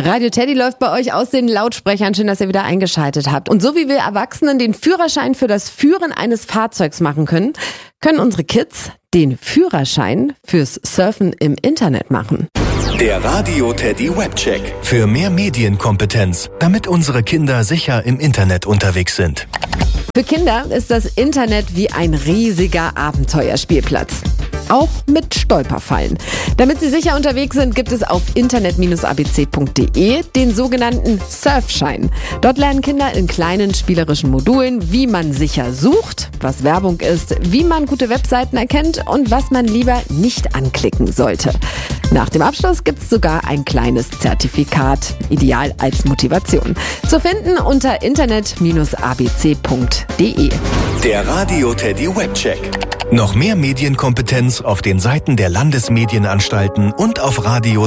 Radio Teddy läuft bei euch aus den Lautsprechern. Schön, dass ihr wieder eingeschaltet habt. Und so wie wir Erwachsenen den Führerschein für das Führen eines Fahrzeugs machen können, können unsere Kids den Führerschein fürs Surfen im Internet machen. Der Radio Teddy Webcheck. Für mehr Medienkompetenz, damit unsere Kinder sicher im Internet unterwegs sind. Für Kinder ist das Internet wie ein riesiger Abenteuerspielplatz. Auch mit Stolperfallen. Damit sie sicher unterwegs sind, gibt es auf internet-abc.de den sogenannten Surfschein. Dort lernen Kinder in kleinen spielerischen Modulen, wie man sicher sucht, was Werbung ist, wie man gute Webseiten erkennt und was man lieber nicht anklicken sollte. Nach dem Abschluss gibt es sogar ein kleines Zertifikat, ideal als Motivation. Zu finden unter internet-abc.de. Der Radio Teddy Webcheck. Noch mehr Medienkompetenz auf den Seiten der Landesmedienanstalten und auf Radio